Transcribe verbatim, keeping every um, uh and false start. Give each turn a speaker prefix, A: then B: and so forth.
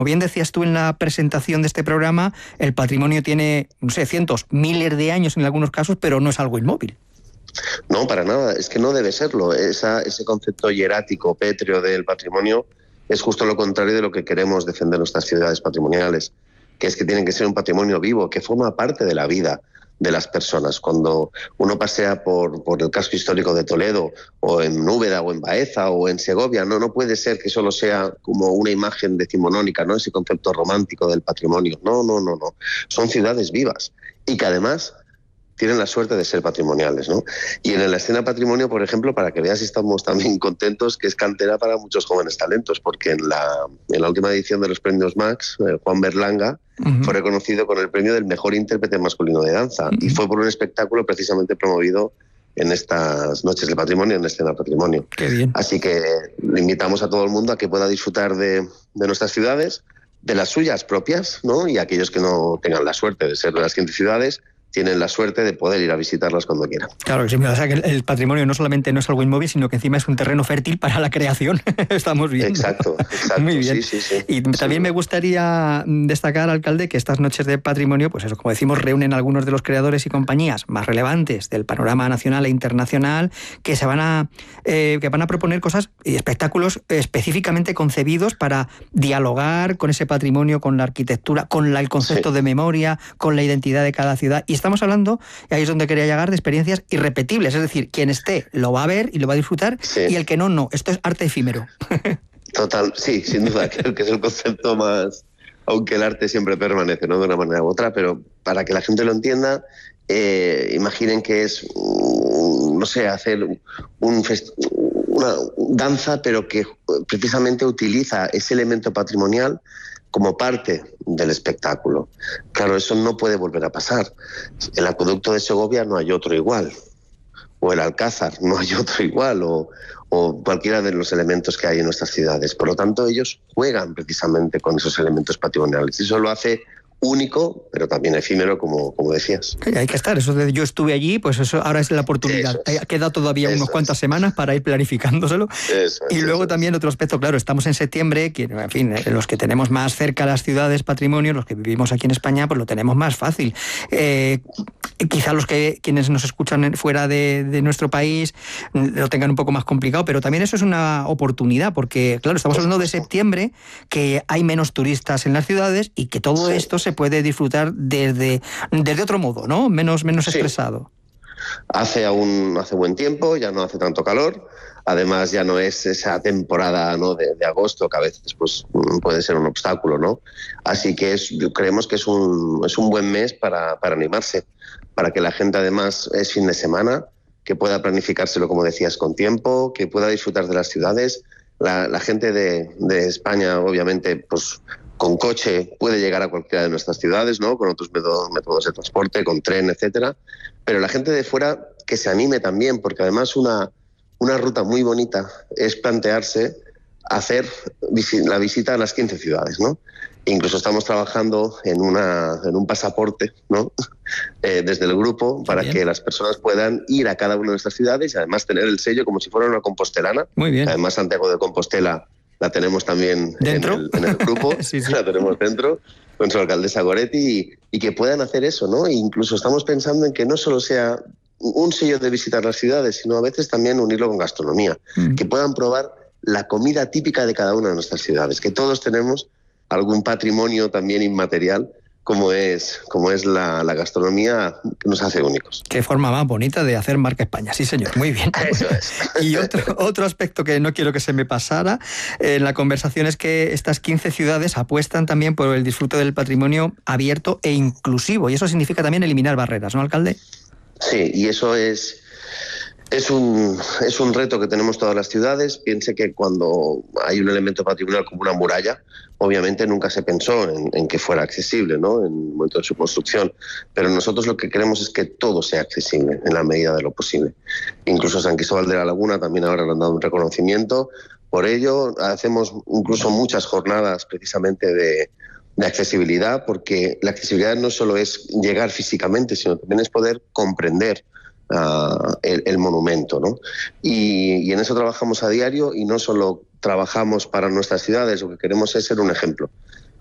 A: Como bien decías tú en la presentación de este programa, el patrimonio tiene, no sé, cientos, miles de años en algunos casos, pero no es algo inmóvil.
B: No, para nada, es que no debe serlo. Esa, ese concepto hierático, pétreo del patrimonio es justo lo contrario de lo que queremos defender nuestras ciudades patrimoniales, que es que tienen que ser un patrimonio vivo, que forma parte de la vida de las personas. Cuando uno pasea por, por el casco histórico de Toledo, o en Úbeda, o en Baeza, o en Segovia, no, no puede ser que solo sea como una imagen decimonónica, ¿no? Ese concepto romántico del patrimonio. No, no, no, no. Son ciudades vivas y que además tienen la suerte de ser patrimoniales, ¿no? Y en la escena patrimonio, por ejemplo, para que veas si estamos también contentos, que es cantera para muchos jóvenes talentos, porque en la, en la última edición de los premios Max, eh, Juan Berlanga uh-huh. fue reconocido con el premio del mejor intérprete masculino de danza, uh-huh. y fue por un espectáculo precisamente promovido en estas noches de patrimonio, en la escena patrimonio.
A: Qué bien.
B: Así que le invitamos a todo el mundo a que pueda disfrutar de, de nuestras ciudades, de las suyas propias, ¿no? Y aquellos que no tengan la suerte de ser de las quince ciudades, tienen la suerte de poder ir a visitarlas cuando quieran.
A: Claro que sí, o sea que el patrimonio no solamente no es algo inmóvil, sino que encima es un terreno fértil para la creación. Estamos viendo.
B: Exacto, exacto.
A: Muy bien.
B: Sí, sí, sí.
A: Y también
B: sí.
A: me gustaría destacar, alcalde, que estas noches de patrimonio, pues eso, como decimos, reúnen a algunos de los creadores y compañías más relevantes del panorama nacional e internacional, que se van a eh, que van a proponer cosas y espectáculos específicamente concebidos para dialogar con ese patrimonio, con la arquitectura, con la, el concepto sí. de memoria, con la identidad de cada ciudad. Y estamos hablando, y ahí es donde quería llegar, de experiencias irrepetibles, es decir, quien esté lo va a ver y lo va a disfrutar, sí. y el que no, no. Esto es arte efímero.
B: Total, sí, sin duda, creo que es el concepto más, aunque el arte siempre permanece, ¿no? De una manera u otra, pero para que la gente lo entienda, eh, imaginen que es, no sé, hacer un fest- una danza, pero que precisamente utiliza ese elemento patrimonial como parte del espectáculo. Claro, eso no puede volver a pasar. El acueducto de Segovia no hay otro igual, o el Alcázar no hay otro igual, o, o cualquiera de los elementos que hay en nuestras ciudades. Por lo tanto, ellos juegan precisamente con esos elementos patrimoniales. Eso lo hace único, pero también efímero, como, como decías.
A: Hay que estar, eso de yo estuve allí, pues eso ahora es la oportunidad. Es. Queda todavía eso unas cuantas es. semanas para ir planificándoselo.
B: Eso
A: y
B: es,
A: luego
B: eso
A: también
B: es.
A: otro aspecto, claro, estamos en septiembre, que, en fin, los que tenemos más cerca las ciudades, patrimonio, los que vivimos aquí en España, pues lo tenemos más fácil. Eh, quizá los que quienes nos escuchan fuera de, de nuestro país lo tengan un poco más complicado, pero también eso es una oportunidad, porque, claro, estamos hablando de septiembre, que hay menos turistas en las ciudades y que todo sí. esto se puede disfrutar desde, desde otro modo, ¿no? Menos, menos
B: sí.
A: estresado.
B: Hace aún hace buen tiempo, ya no hace tanto calor. Además, ya no es esa temporada, ¿no? de, de agosto, que a veces pues, puede ser un obstáculo, ¿no? Así que es, creemos que es un, es un buen mes para, para animarse, para que la gente, además, es fin de semana, que pueda planificárselo, como decías, con tiempo, que pueda disfrutar de las ciudades. La, la gente de, de España, obviamente, pues con coche puede llegar a cualquiera de nuestras ciudades, ¿no? Con otros métodos, métodos de transporte, con tren, etcétera. Pero la gente de fuera que se anime también, porque además una, una ruta muy bonita es plantearse hacer la visita a las quince ciudades, ¿no? Incluso estamos trabajando en, una, en un pasaporte, ¿no? eh, desde el grupo, para que las personas puedan ir a cada una de nuestras ciudades y además tener el sello como si fuera una compostelana.
A: Muy bien.
B: Además, Santiago de Compostela la tenemos también
A: ¿Dentro?
B: En, el, en el grupo, sí, sí. La tenemos dentro, con su alcaldesa Goretti, y, y que puedan hacer eso, ¿no? E incluso estamos pensando en que no solo sea un sello de visitar las ciudades, sino a veces también unirlo con gastronomía, mm. que puedan probar la comida típica de cada una de nuestras ciudades, que todos tenemos algún patrimonio también inmaterial, como es, como es la, la gastronomía, que nos hace únicos.
A: Qué forma más bonita de hacer marca España, sí señor, muy bien.
B: Eso es.
A: Y otro, otro aspecto que no quiero que se me pasara en la conversación es que estas quince ciudades apuestan también por el disfrute del patrimonio abierto e inclusivo, y eso significa también eliminar barreras, ¿no, alcalde?
B: Sí, y eso es... Es un, es un reto que tenemos todas las ciudades. Piense que cuando hay un elemento patrimonial como una muralla, obviamente nunca se pensó en, en que fuera accesible, ¿no? En el momento de su construcción. Pero nosotros lo que queremos es que todo sea accesible en la medida de lo posible. Incluso San Cristóbal de la Laguna también ahora le han dado un reconocimiento. Por ello, hacemos incluso muchas jornadas precisamente de, de accesibilidad, porque la accesibilidad no solo es llegar físicamente, sino también es poder comprender Uh, el, el monumento, ¿no? Y, y en eso trabajamos a diario, y no solo trabajamos para nuestras ciudades, lo que queremos es ser un ejemplo.